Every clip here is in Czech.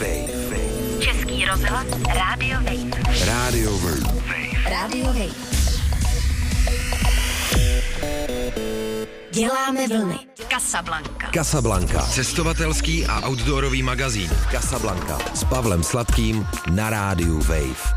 Wave. Český rozhlas Radio Wave. Radio Wave. Radio Wave. Děláme vlny. Casablanca. Cestovatelský a outdoorový magazín Casablanca s Pavlem Sladkým na rádiu Wave.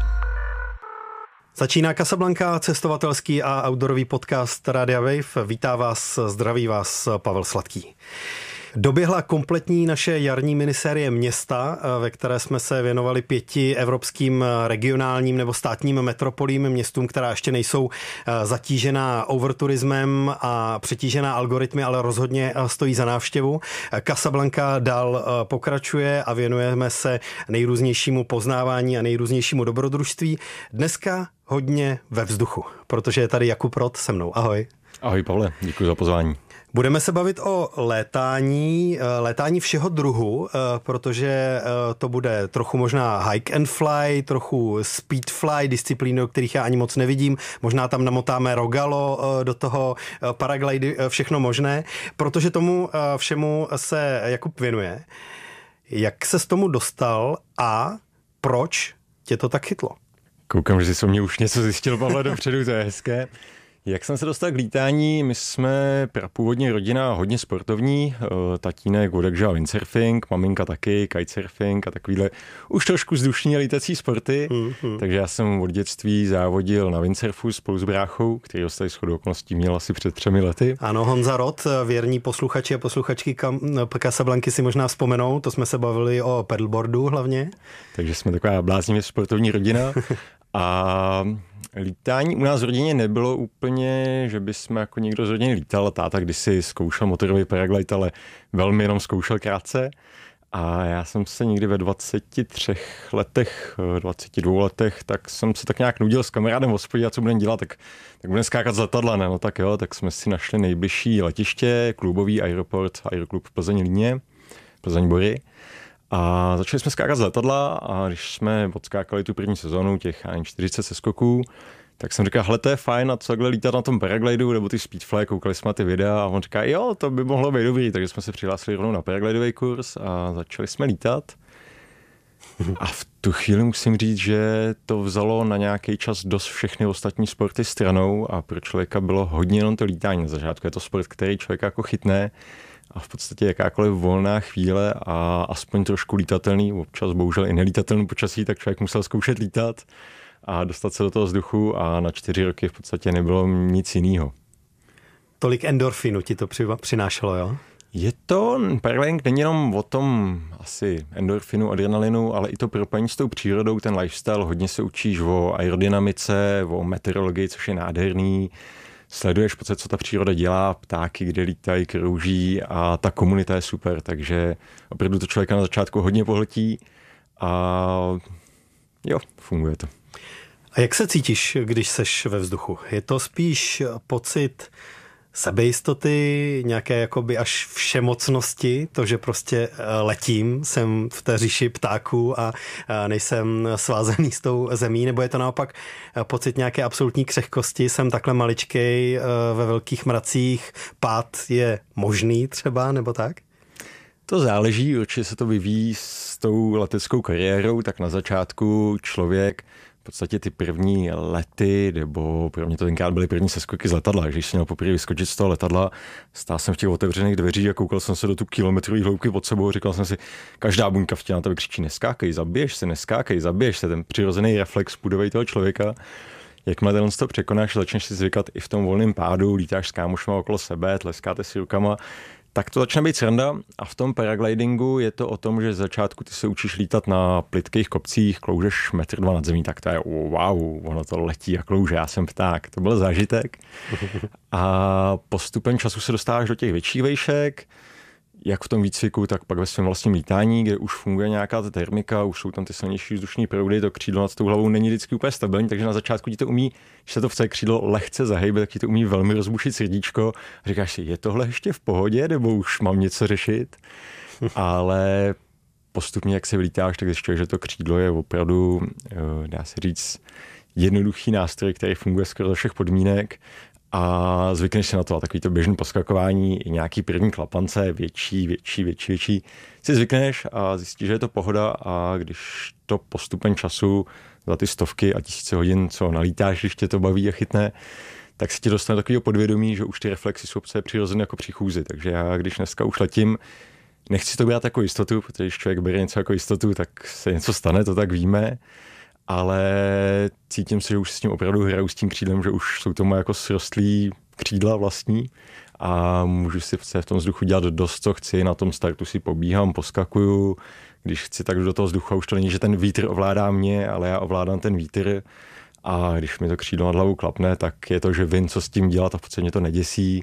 Začíná Casablanca, cestovatelský a outdoorový podcast Rádia Wave. Vítá vás, zdraví vás Pavel Sladký. Doběhla kompletní naše jarní minisérie Města, ve které jsme se věnovali 5 evropským regionálním nebo státním metropolím, městům, která ještě nejsou zatížená overturismem a přetížená algoritmy, ale rozhodně stojí za návštěvu. Casablanca dál pokračuje a věnujeme se nejrůznějšímu poznávání a nejrůznějšímu dobrodružství. Dneska hodně ve vzduchu, protože je tady Jakub Rot se mnou. Ahoj. Ahoj Pavle, děkuji za pozvání. Budeme se bavit o létání všeho druhu, protože to bude trochu možná hike and fly, trochu speed fly, disciplíny, o kterých já ani moc nevidím. Možná tam namotáme rogalo do toho, paraglidy, všechno možné, protože tomu všemu se Jakub věnuje. Jak ses tomu dostal a proč tě to tak chytlo? Koukám, že jsi o mě už něco zjistil, Pavle, dopředu, to je hezké. Jak jsem se dostal k lítání? My jsme původně rodina hodně sportovní, tatínek odjakžel windsurfing, maminka taky, kitesurfing a takovýhle už trošku vzdušní lítací sporty, takže já jsem od dětství závodil na windsurfu spolu s bráchou, který dostali shodou okolností měl asi před 3 lety. Ano, Honza Rot, věrní posluchači a posluchačky Casablanky si možná vzpomenou, to jsme se bavili o paddleboardu hlavně. Takže jsme taková bláznivě sportovní rodina. A lítání u nás v rodině nebylo úplně, že bychom jako někdo z rodiny lítal. Táta kdysi zkoušel motorový paraglide, ale velmi jenom zkoušel krátce. A já jsem se někdy ve 22 letech, tak jsem se tak nějak nudil s kamarádem v hospodě, a co budeme dělat, tak budeme skákat z letadla, ne? No tak jo, tak jsme si našli nejbližší letiště, klubový aeroport, aeroklub Plzeň-Líně, Plzeň-Bory. A začali jsme skákat z letadla a když jsme odskákali tu první sezonu, těch 40 seskoků, tak jsem říkal, hele, to je fajn, a co takhle lítat na tom paraglidu nebo ty speedfly, koukali jsme na ty videa a on říká, jo, to by mohlo být dobrý, takže jsme se přihlásili rovnou na paraglidový kurz a začali jsme lítat. A v tu chvíli musím říct, že to vzalo na nějaký čas dost všechny ostatní sporty stranou a pro člověka bylo hodně jenom to lítání. Na začátku je to sport, který člověka jako chytne a v podstatě jakákoliv volná chvíle a aspoň trošku lítatelný, občas bohužel i nelítatelný počasí, tak člověk musel zkoušet lítat a dostat se do toho vzduchu a na 4 roky v podstatě nebylo nic jiného. Tolik endorfinu ti to přinášelo, jo? Je to, paragliding není jenom o tom asi endorfinu, adrenalinu, ale i to propojení s tou přírodou, ten lifestyle, hodně se učíš o aerodynamice, o meteorologii, což je nádherný. Sleduješ v podstatě, co ta příroda dělá, ptáky, kde lítají, krouží a ta komunita je super, takže opravdu to člověka na začátku hodně pohltí a jo, funguje to. A jak se cítíš, když seš ve vzduchu? Je to spíš pocit sebejistoty, nějaké jakoby až všemocnosti, to, že prostě letím, jsem v té říši ptáků a nejsem svázaný s tou zemí, nebo je to naopak pocit nějaké absolutní křehkosti, jsem takhle maličkej ve velkých mracích, pád je možný třeba, nebo tak? To záleží, určitě se to vyvíjí s tou leteckou kariérou, tak na začátku člověk v podstatě ty první lety, nebo pro mě to tenkrát byly první seskoky z letadla, když jsem měl poprvé vyskočit z toho letadla, stál jsem v těch otevřených dveřích a koukal jsem se do tu kilometrový hloubky pod sebou a říkal jsem si, každá buňka v těle na tebe křičí, neskákej, zabiješ se, ten přirozený reflex půdovej toho člověka. Jakmile ten to překonáš, začneš si zvykat i v tom volném pádu, lítáš s kámošma okolo sebe, tleskáte si rukama, tak to začne být sranda a v tom paraglidingu je to o tom, že z začátku ty se učíš lítat na plytkých kopcích, kloužeš 1,2 metru nad zemí, tak to je wow, ono to letí a klouže, já jsem pták, to byl zážitek. A postupem času se dostáváš do těch větších vejšek, jak v tom výcviku, tak pak ve svém vlastním lítání, kde už funguje nějaká ta termika, už jsou tam ty silnější vzdušní proudy, to křídlo nad tou hlavou není vždycky úplně stabilní, takže na začátku ti to umí, když se to chce křídlo lehce zahejbe, tak ti to umí velmi rozbušit srdíčko. A říkáš si, je tohle ještě v pohodě, nebo už mám něco řešit? Ale postupně, jak se vylítáš, tak zjišťuješ, že to křídlo je opravdu, dá se říct, jednoduchý nástroj, který funguje skoro za všech podmínek. a zvykneš si na to. A takový to běžné poskakování, i nějaký první klapance, větší, si zvykneš a zjistíš, že je to pohoda a když to postupem času za ty stovky a tisíce hodin, co nalítáš, když tě to baví a chytne, tak se ti dostane takového podvědomí, že už ty reflexy jsou přirozené jako při chůzi. Takže já, když dneska už letím, nechci to brát jako jistotu, protože když člověk bere něco jako jistotu, tak se něco stane, to tak víme, ale cítím si, že už s tím opravdu hraju s tím křídlem, že už jsou to moje jako srostlý křídla vlastní a můžu si v tom vzduchu dělat dost, co chci. Na tom startu si pobíhám, poskakuju, když chci, tak do toho vzduchu už to není, že ten vítr ovládá mě, ale já ovládám ten vítr. A když mi to křídlo nad hlavou klapne, tak je to, že vím, co s tím dělat a v podstatě mě to neděsí.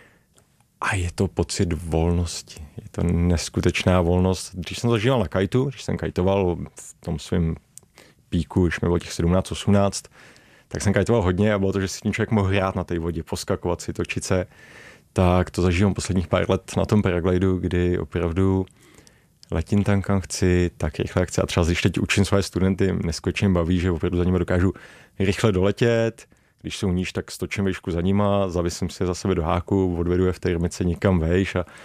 A je to pocit volnosti. Je to neskutečná volnost. Když jsem to zažíval na kajtu, když jsem kajtoval v tom svém píku, když mi bylo těch 17-18, tak jsem kajtoval hodně a bylo to, že si tím člověk mohl hrát na té vodě, poskakovat si, točit se. Tak to zažívám posledních pár let na tom paraglidu, kdy opravdu letím tam, kam chci, tak rychle jak chci. A třeba když teď učím své studenty, neskutečně baví, že opravdu za nimi dokážu rychle doletět. Když jsou níž, tak stočím výšku za nima, zavisím si za sebe do háku, odvedu je v termice někam vejš a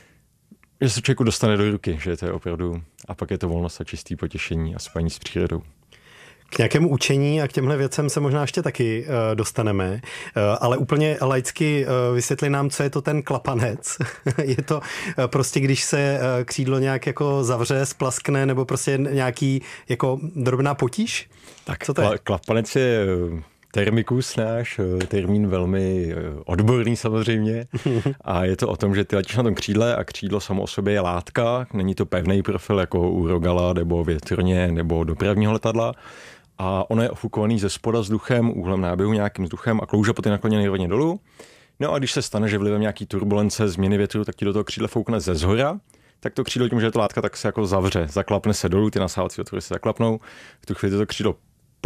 že se člověku dostane do ruky, že to je opravdu, a pak je to volnost a čistý potěšení a spojení s přírodou. K nějakému učení a k těmhle věcem se možná ještě taky dostaneme, ale úplně laicky vysvětli nám, co je to ten klapanec. Je to prostě, když se křídlo nějak jako zavře, splaskne, nebo prostě nějaký jako drobná potíž? Tak co to je? Klapanec je termikus náš, termín velmi odborný samozřejmě. A je to o tom, že ty letíš na tom křídle a křídlo samo o sobě je látka, není to pevný profil jako u rogala nebo větrně nebo dopravního letadla. A ono je ofukovaný ze spoda vzduchem, úhlem náběhu nějakým vzduchem a klouže poté nakloněný rovně dolů. No a když se stane, že vlivem nějaký turbulence, změny větru, tak ti do toho křídla foukne ze zhora, tak to křídlo tím, že je to látka, tak se jako zavře, zaklapne se dolů, ty nasávací otvory se zaklapnou, v tu chvíli to křídlo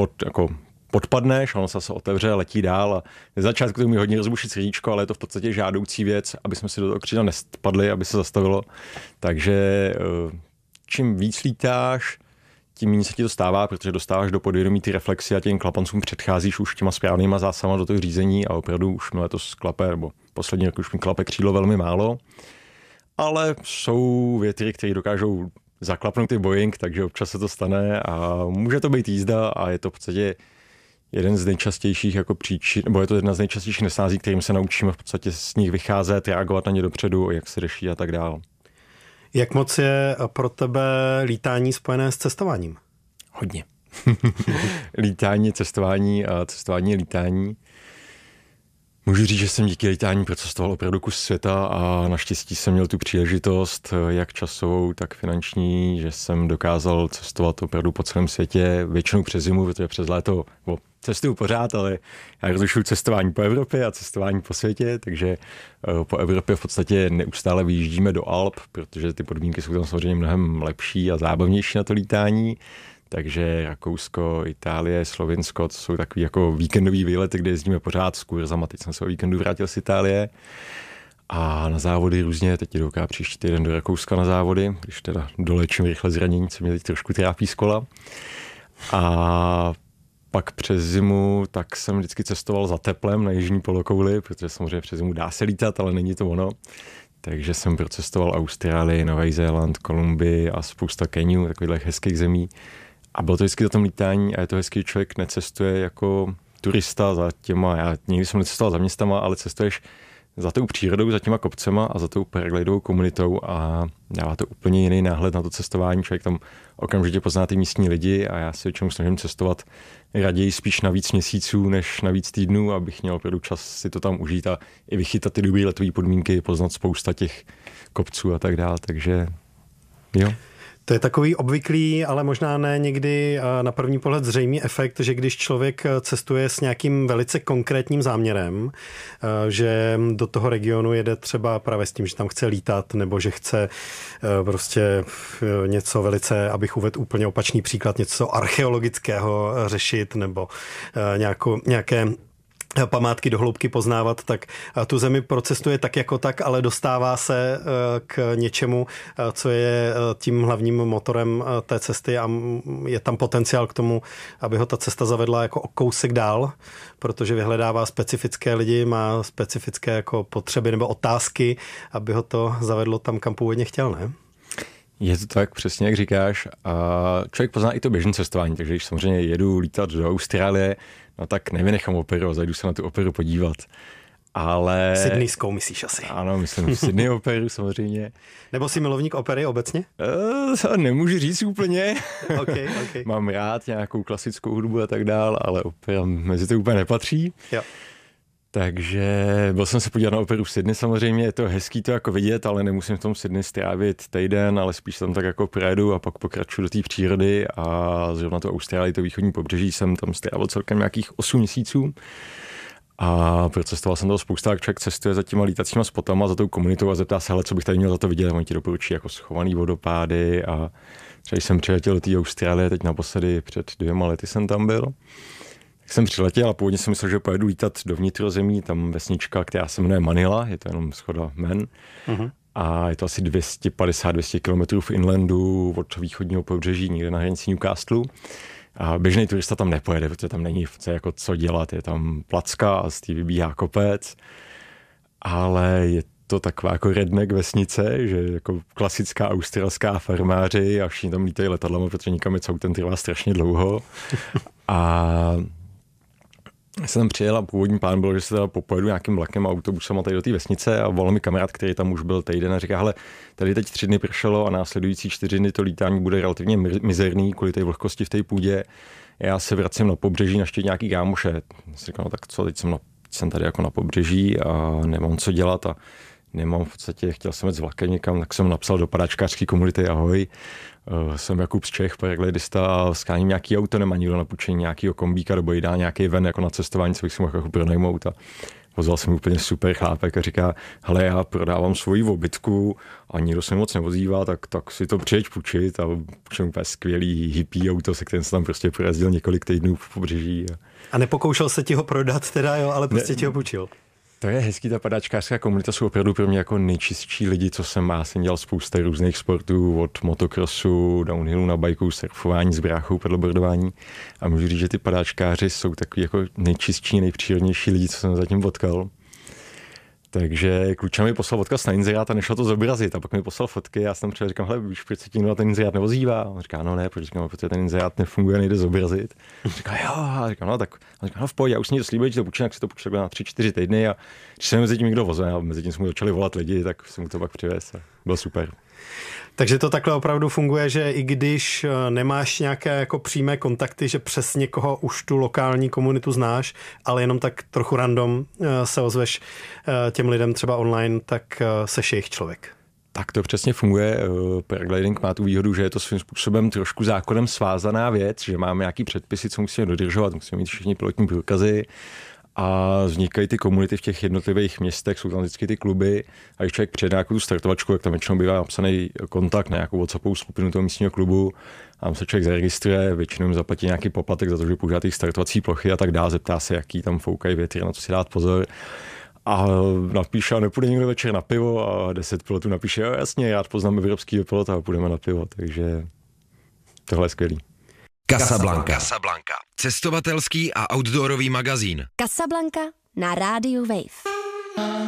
podpadneš, ono se zase otevře, letí dál a na začátku to umí hodně rozbušit srdíčko, ale je to v podstatě žádoucí věc, aby jsme si do toho křídla nespadli, aby se zastavilo. Takže čím víc lítáš, tím méně se ti to stává, protože dostáváš do podvědomí ty reflexy a těm klapancům předcházíš už těma správnýma zásahama do toho řízení a opravdu už mi letos klape, nebo poslední rok už mi klape křídlo velmi málo. Ale jsou větry, které dokážou zaklapnout ty Boeing, takže občas se to stane a může to být jízda a je to v podstatě jeden z nejčastějších jako příčin, nebo je to jedna z nejčastějších nesnází, kterým se naučíme v podstatě z nich vycházet, reagovat na ně dopředu, jak se řeší a tak dál. Jak moc je pro tebe lítání spojené s cestováním? Hodně. Lítání, cestování a cestování je lítání. Můžu říct, že jsem díky lítání procestoval opravdu kus světa a naštěstí jsem měl tu příležitost, jak časovou, tak finanční, že jsem dokázal cestovat opravdu po celém světě, většinou přes zimu, protože přes léto cestuju pořád, ale já rozlišuju cestování po Evropě a cestování po světě, takže po Evropě v podstatě neustále vyjíždíme do Alp, protože ty podmínky jsou tam samozřejmě mnohem lepší a zábavnější na to lítání. Takže Rakousko, Itálie, Slovinsko, to jsou takový jako víkendový výlety, kde jezdíme pořád s kurzama. Teď jsem se o víkendu vrátil z Itálie a na závody různě, teď jdu příští týden do Rakouska na závody, když teda dolečím rychle zranění, co mě teď trošku trápí z kola. A pak přes zimu tak jsem vždycky cestoval za teplem na jižní polokouli, protože samozřejmě přes zimu dá se lítat, ale není to ono. Takže jsem procestoval Austrálii, Nový Zéland, Kolumbii a spousta Keniů, takových hezkých zemí. A bylo to vždycky za tom lítání a je to hezký, člověk necestuje jako turista za těma, já nikdy jsem necestoval za městama, ale cestuješ za tou přírodou, za těma kopcema a za tou paraglidovou komunitou a dává to úplně jiný náhled na to cestování. Člověk tam okamžitě pozná ty místní lidi a já si většinou snažím cestovat raději spíš na víc měsíců než na víc týdnů, abych měl opravdu čas si to tam užít a i vychytat ty dobré letové podmínky, poznat spousta těch kopců a tak dále, takže jo. To je takový obvyklý, ale možná ne někdy na první pohled zřejmý efekt, že když člověk cestuje s nějakým velice konkrétním záměrem, že do toho regionu jede třeba právě s tím, že tam chce lítat, nebo že chce prostě něco velice, abych uvedl úplně opačný příklad, něco archeologického řešit, nebo nějaké památky do hloubky poznávat, tak tu zemi procestuje tak jako tak, ale dostává se k něčemu, co je tím hlavním motorem té cesty a je tam potenciál k tomu, aby ho ta cesta zavedla jako o kousek dál, protože vyhledává specifické lidi, má specifické jako potřeby nebo otázky, aby ho to zavedlo tam, kam původně chtěl, ne? Je to tak, přesně jak říkáš. A člověk pozná i to běžné cestování, takže když samozřejmě jedu lítat do Austrálie, no tak nevynechám operu a zajdu se na tu operu podívat. Ale... Sydneyskou myslíš asi. Ano, myslím Sydney operu samozřejmě. Nebo jsi milovník opery obecně? Nemůžu říct úplně. Okay. Mám rád nějakou klasickou hudbu a tak dál, ale opera mezi to úplně nepatří. Jo. Takže byl jsem se podívat na operu v Sydney samozřejmě, je to hezký to jako vidět, ale nemusím v tom Sydney strávit týden, ale spíš tam tak jako projedu a pak pokračuju do té přírody a zrovna to Austrálii, to východní pobřeží jsem tam strávil celkem nějakých 8 měsíců a procestoval jsem toho spousta, jak člověk cestuje za těma lítacíma spotama, za tou komunitou a zeptá se, hele, co bych tady měl za to vidět, a oni ti doporučí jako schovaný vodopády a třeba jsem přiletěl do té Austrálie, teď naposledy před 2 lety jsem tam byl. Jsem přiletěl a původně jsem myslel, že pojedu lítat do vnitrozemí, tam vesnička, která se jmenuje Manila, je to jenom schoda jmen. A je to asi 250-200 km v inlandu od východního pobřeží, někde na hranici Newcastle. A běžný turista tam nepojede, protože tam není jako co dělat, je tam placka a z té vybíhá kopec, ale je to taková jako redneck vesnice, že jako klasická australská farmáři a všichni tam lítají letadlama, protože nikam jet s autem trvá strašně dlouho. A jsem tam přijel a původní plán bylo, že se teda pojedu nějakým vlakem a autobusem a tady do té vesnice a volal mi kamarád, který tam už byl týden a říká, hele, tady teď 3 dny pršelo a následující 4 dny to lítání bude relativně mizerný kvůli té vlhkosti v té půdě. Já se vracím na pobřeží navštívit nějaký kámoše. Říkám, no tak co, teď jsem tady jako na pobřeží a nemám co dělat a nemám v podstatě, chtěl jsem jít s vlakem někam, tak jsem napsal do padáčkářské komunity, ahoj, jsem Jakub z Čech, paraglidista a skáním nějaký auto, nemá nikdo na půjčení nějakýho kombíka nebo jí dá nějaký ven jako na cestování, co bych si mohl jako pronajmout a pozval jsem úplně super chlápek a říká, hele, já prodávám svoji obytku a nikdo se moc neozývá, tak si to přijeď půjčit a půjčím úplně skvělý hippie auto, se kterým se tam prostě projezdil několik týdnů v pobřeží. A nepokoušel se ti ho prodat teda, jo, ale prostě ti ho půjčil. To je hezký, ta padáčkářská komunita jsou opravdu pro mě jako nejčistší lidi, co jsem má. Jsem dělal spousta různých sportů, od motocrossu, downhillu na bajku, surfování s bráchou, paddleboardování. A můžu říct, že ty padáčkáři jsou takový jako nejčistší, nejpřírodnější lidi, co jsem zatím potkal. Takže kluča mi poslal odkaz na inzerát a nešlo to zobrazit. A pak mi poslal fotky a já jsem třeba říkám, hele, víš, proč se ti na ten inzerát neozývá? A on říká, no ne, protože ten inzerát nefunguje, nejde zobrazit. A říká, jo, a říkám, no tak, a říká, no v pohodě, já už jsem to slíbil, že to půjčím, jak si to půjčil na 3-4 týdny a když se mezi tím někdo vozil a mezi tím jsme mu začali volat lidi, tak jsem mu to pak přivez a bylo super. Takže to takhle opravdu funguje, že i když nemáš nějaké jako přímé kontakty, že přes někoho už tu lokální komunitu znáš, ale jenom tak trochu random se ozveš těm lidem třeba online, tak seš jejich člověk. Tak to přesně funguje. Paragliding má tu výhodu, že je to svým způsobem trošku zákonem svázaná věc, že máme nějaký předpisy, co musíme dodržovat, musíme mít všichni pilotní průkazy. A vznikají ty komunity v těch jednotlivých městech, jsou tam vždycky ty kluby a když člověk přijde nějakou tu startovačku, tak tam většinou bývá napsaný kontakt na nějakou WhatsAppovou skupinu toho místního klubu a tam se člověk zaregistruje, většinou jim zaplatí nějaký poplatek za to, že používá ty startovací plochy a tak dále, zeptá se, jaký tam foukají větry, na co si dát pozor. A napíše, a nepůjde někdo večer na pivo a 10 pilotů napíše, jo jasně, já poznám evropský pilota a půjdeme na pivo, takže tohle je skvělý. Casablanca. Cestovatelský a outdoorový magazín. Casablanca na rádiu Wave.